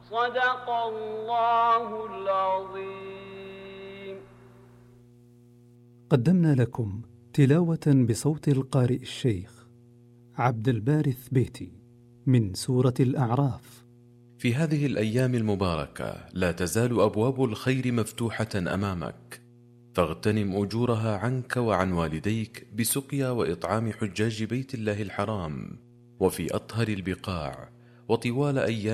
صدق الله العظيم. قدمنا لكم تلاوة بصوت القارئ الشيخ عبد الباري الثبيتي من سورة الأعراف. في هذه الأيام المباركة لا تزال أبواب الخير مفتوحة أمامك، فاغتنم أجورها عنك وعن والديك بسقيا وإطعام حجاج بيت الله الحرام وفي أطهر البقاع وطوال أيام